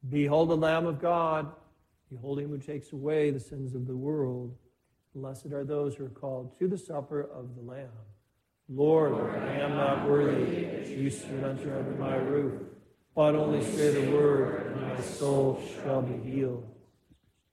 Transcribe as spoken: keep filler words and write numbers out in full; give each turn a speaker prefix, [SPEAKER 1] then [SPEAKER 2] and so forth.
[SPEAKER 1] Behold the Lamb of God. Behold him who takes away the sins of the world. Blessed are those who are called to the supper of the Lamb. Lord, Lord I am not worthy that you should enter under my roof, but only say the word, and my soul shall be healed.